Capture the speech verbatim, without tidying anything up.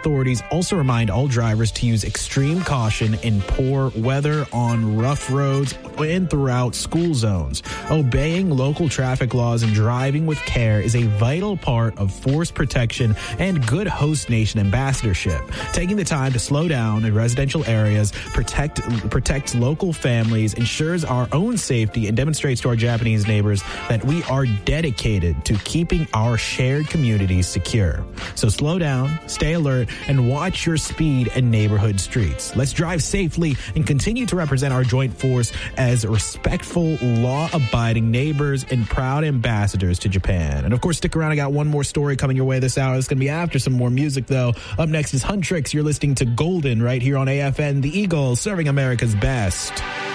authorities also remind all drivers to use extreme caution in poor weather, on rough roads, and throughout school zones. Obeying local traffic laws and driving with care is a vital part of force protection and good host nation ambassadorship. Taking the time to slow down in residential areas, protect protects local families, ensures our own safety, and demonstrates to our Japanese neighbors that we are dedicated to keeping our shared communities secure. So slow down, stay alert, and watch your speed in neighborhood streets. Let's drive safely and continue to represent our joint force as respectful, law-abiding neighbors and proud ambassadors to Japan. And of course, stick around. I got one more story coming your way this hour. It's going to be after some more music, though. Up next is Huntrix. You're listening to Golden right here on A F N, the Eagle, serving America's best.